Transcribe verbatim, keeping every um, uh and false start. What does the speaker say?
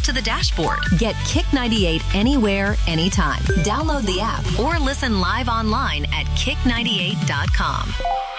to the dashboard. Get Kick ninety-eight anywhere, anytime. Download the app or listen live online at kick ninety-eight dot com.